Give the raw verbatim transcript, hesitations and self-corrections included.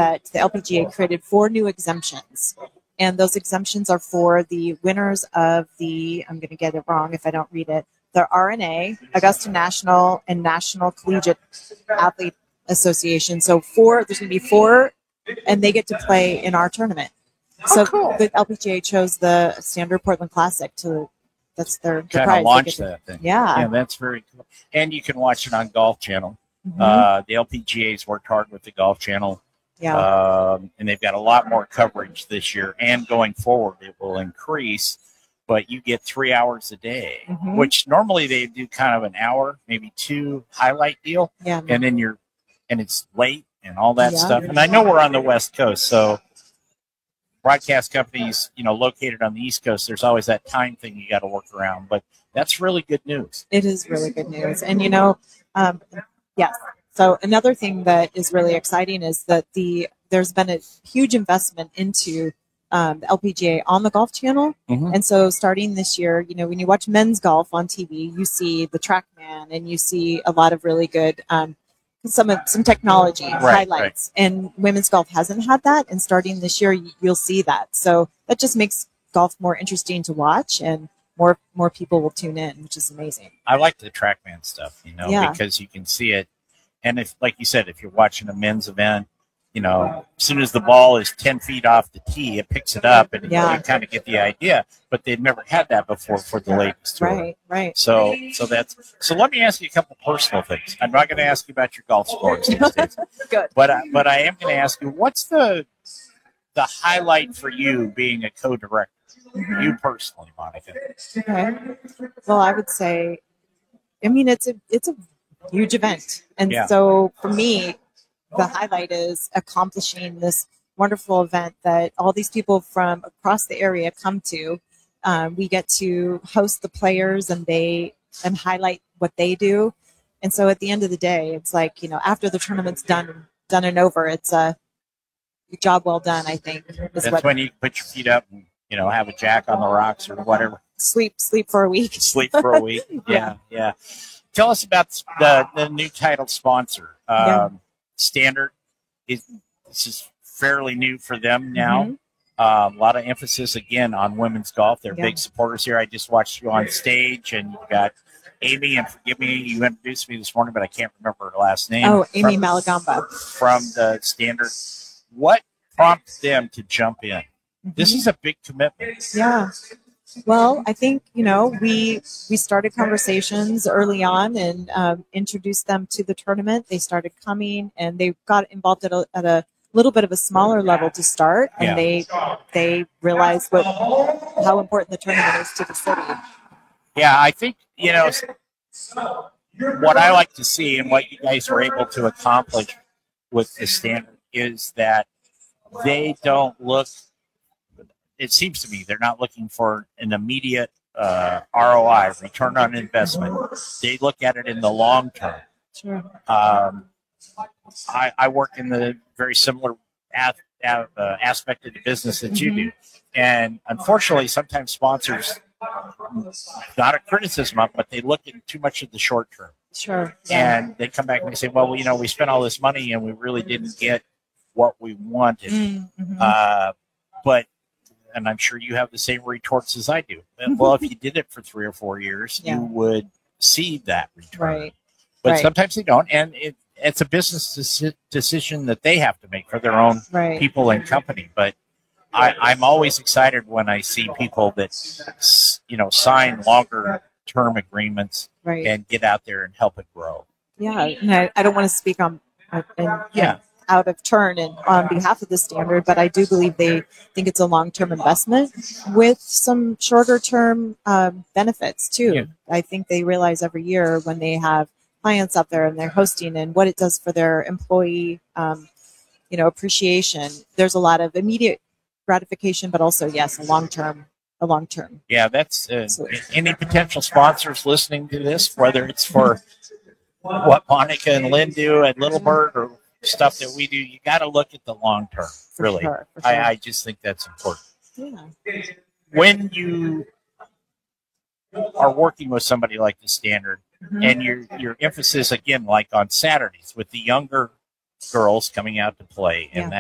that the L P G A created four new exemptions. And those exemptions are for the winners of the, I'm going to get it wrong if I don't read it, the R N A, Augusta National, and National Collegiate Athlete Association. So four, there's going to be four, and they get to play in our tournament. So oh, cool. the L P G A chose the Standard Portland Classic to, that's their, their kind prize. of launch to, that thing. Yeah. Yeah, that's very cool. And you can watch it on Golf Channel. Mm-hmm. Uh, the L P G A's worked hard with the Golf Channel. Yeah. Um, and they've got a lot more coverage this year, and going forward it will increase. But you get three hours a day, mm-hmm. which normally they do kind of an hour, maybe two highlight deal. Yeah. And then you're, and it's late and all that yeah. stuff. And I know we're on the West Coast, so broadcast companies, you know, located on the East Coast, there's always that time thing you got to work around. But that's really good news. It is really good news. And, you know, um, yes. So another thing that is really exciting is that the there's been a huge investment into um, the L P G A on the Golf Channel. Mm-hmm. And so starting this year, you know, when you watch men's golf on T V, you see the TrackMan and you see a lot of really good um, some of some technology right, highlights. Right. And women's golf hasn't had that. And starting this year, you'll see that. So that just makes golf more interesting to watch, and more more people will tune in, which is amazing. I like the TrackMan stuff, you know, yeah. because you can see it. And if, like you said, if you're watching a men's event, you know, as soon as the ball is ten feet off the tee, it picks it up, and yeah. you kind of get the idea. But they've never had that before for the ladies tour. Right, right. So, so that's so. Let me ask you a couple personal things. I'm not going to ask you about your golf scores these days. Good. But I, but I am going to ask you, what's the the highlight for you being a co-director? Mm-hmm. You personally, Monica. Okay. Well, I would say, I mean, it's a it's a huge event, and yeah. so for me, the highlight is accomplishing this wonderful event that all these people from across the area come to. Um, we get to host the players, and they and highlight what they do. And so at the end of the day, it's like, you know, after the tournament's done done and over, it's a job well done, I think. That's what, when you put your feet up and, you know, have a jack on the rocks or whatever. Sleep, sleep for a week. Sleep for a week. Yeah, yeah. yeah. Tell us about the, the new title sponsor. Um, yeah. Standard. Is, this is fairly new for them now. Mm-hmm. Uh, a lot of emphasis, again, on women's golf. They're yeah. big supporters here. I just watched you on stage, and you've got Amy, and forgive me, you introduced me this morning, but I can't remember her last name. Oh, Amy from, Malagamba. From the Standard. What prompted them to jump in? Mm-hmm. This is a big commitment. Yeah. Well, I think, you know, we we started conversations early on and um, introduced them to the tournament. They started coming, and they got involved at a, at a little bit of a smaller level to start, and yeah. they they realized what how important the tournament is to the city. Yeah, I think, you know, what I like to see and what you guys were able to accomplish with the Standard is that they don't look, it seems to me, they're not looking for an immediate uh, R O I, return on investment. They look at it in the long term. Sure. Um, I, I work in the very similar a, a, uh, aspect of the business that you mm-hmm. do. And unfortunately, sometimes sponsors, not a criticism of, but they look at too much of the short term. Sure. Yeah. And they come back and they say, well, you know, we spent all this money and we really didn't get what we wanted. Mm-hmm. Uh, but, and I'm sure you have the same retorts as I do. Well, if you did it for three or four years, yeah. you would see that return. Right. But right. sometimes they don't. And it, it's a business deci- decision that they have to make for their own right. people and company. But I, I'm always excited when I see people that, you know, sign longer term agreements right. and get out there and help it grow. Yeah. And I, I don't want to speak on, uh, and, yeah. out of turn and on behalf of the Standard, but I do believe they think it's a long-term investment with some shorter-term um, benefits too. Yeah. I think they realize every year when they have clients out there and they're hosting and what it does for their employee, um, you know, appreciation. There's a lot of immediate gratification, but also, yes, a long-term, a long-term. Yeah, that's uh, any potential sponsors listening to this, whether it's for what Monica and Lynn do at Little Bird or stuff that we do, you got to look at the long term. For really, sure, for sure. I, I just think that's important. Yeah. When you are working with somebody like the Standard, mm-hmm. and your your emphasis again, like on Saturdays with the younger girls coming out to play, and yeah. that.